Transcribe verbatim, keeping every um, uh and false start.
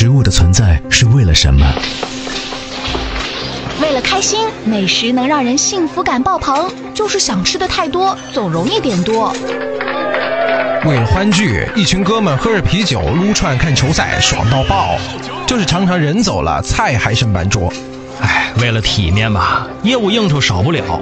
食物的存在是为了什么？ 为了开心，美食能让人幸福感爆棚，就是想吃的太多，总容易点多。 为了欢聚，一群哥们喝着啤酒撸串看球赛，爽到爆，就是常常人走了，菜还剩半桌。 哎，为了体面嘛，业务应酬少不了，